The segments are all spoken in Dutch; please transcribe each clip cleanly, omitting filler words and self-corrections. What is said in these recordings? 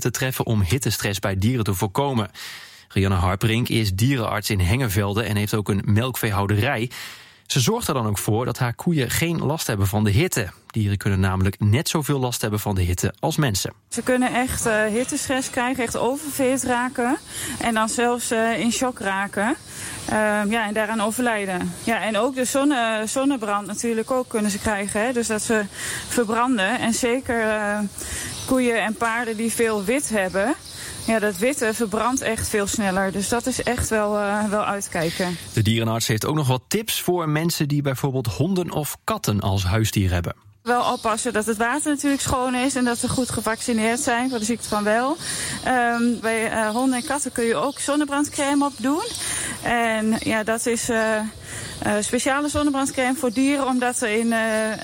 te treffen om hittestress bij dieren te voorkomen. Rianne Harperink is dierenarts in Hengevelde en heeft ook een melkveehouderij. Ze zorgt er dan ook voor dat haar koeien geen last hebben van de hitte. Dieren kunnen namelijk net zoveel last hebben van de hitte als mensen. Ze kunnen echt hittestress krijgen, echt oververhit raken. En dan zelfs in shock raken. En daaraan overlijden. Ja, en ook de zonnebrand natuurlijk ook kunnen ze krijgen. Hè? Dus dat ze verbranden. En zeker koeien en paarden die veel wit hebben. Ja, dat witte verbrandt echt veel sneller. Dus dat is echt wel uitkijken. De dierenarts heeft ook nog wat tips voor mensen die bijvoorbeeld honden of katten als huisdier hebben. Wel oppassen dat het water natuurlijk schoon is en dat ze goed gevaccineerd zijn voor de ziekte van wel. Bij honden en katten kun je ook zonnebrandcrème op doen. En ja, dat is speciale zonnebrandcrème voor dieren, omdat er in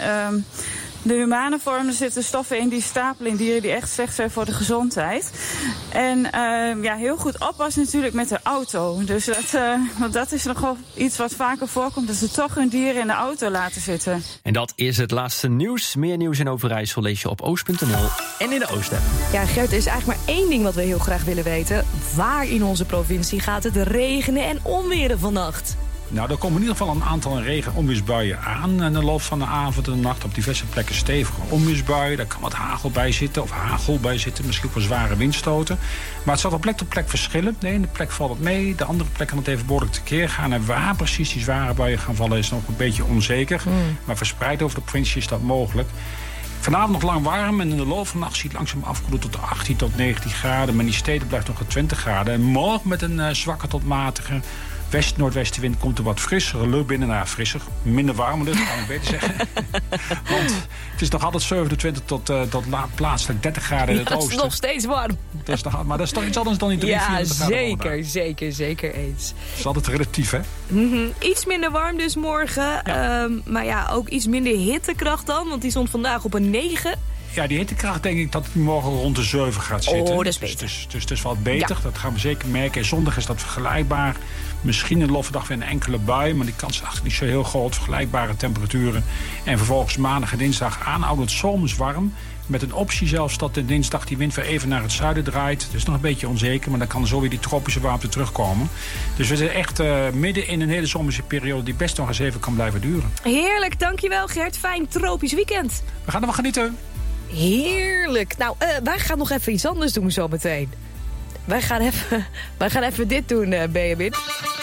de humane vorm zitten stoffen in die stapelen in dieren die echt slecht zijn voor de gezondheid. En heel goed oppassen natuurlijk met de auto. Dus want dat is nog wel iets wat vaker voorkomt, dat ze toch hun dieren in de auto laten zitten. En dat is het laatste nieuws. Meer nieuws in Overijssel lees je op oost.nl en in de Oost-app. Ja, Gert, er is eigenlijk maar één ding wat we heel graag willen weten. Waar in onze provincie gaat het regenen en onweren vannacht? Nou, er komen in ieder geval een aantal regen- en onweersbuien aan in de loop van de avond en de nacht. Op diverse plekken stevige onweersbuien. Daar kan wat hagel bij zitten of hagel bij zitten. Misschien ook wel zware windstoten. Maar het zal van plek tot plek verschillen. De ene plek valt het mee, de andere plek kan het even behoorlijk tekeer gaan. En waar precies die zware buien gaan vallen is nog een beetje onzeker. Maar verspreid over de provincie is dat mogelijk. Vanavond nog lang warm en in de loop van de nacht ziet het langzaam afkoelen tot 18 tot 19 graden. Maar in die steden blijft nog 20 graden. En morgen met een zwakke tot matige west-noordwestenwind komt er wat frissere lucht binnen. Nou, frisser, minder warme lucht, kan ik beter zeggen. Want het is nog altijd 27 tot plaatselijk 30 graden in het oosten. Dat is nog steeds warm. Maar dat is toch iets anders dan in 23 graden. Ja, zeker eens. Dat is altijd relatief, hè? Iets minder warm dus morgen. Ja. Maar ja, ook iets minder hittekracht dan, want die stond vandaag op een 9. Ja, die hittekracht denk ik dat het morgen rond de 7 gaat zitten. Oh, dat is beter. Dus het is wat beter, dat gaan we zeker merken. En zondag is dat vergelijkbaar. Misschien in de loop van de dag weer een enkele bui, maar die kans is eigenlijk niet zo heel groot. Vergelijkbare temperaturen. En vervolgens maandag en dinsdag aanhoudend zomers warm. Met een optie zelfs dat de dinsdag die wind weer even naar het zuiden draait. Het is nog een beetje onzeker, maar dan kan er zo weer die tropische warmte terugkomen. Dus we zijn echt midden in een hele zomerse periode die best nog eens even kan blijven duren. Heerlijk, dankjewel Gert. Fijn tropisch weekend. We gaan er wel genieten. Heerlijk. Nou, wij gaan nog even iets anders doen zo meteen. Wij gaan even dit doen, Benjamin.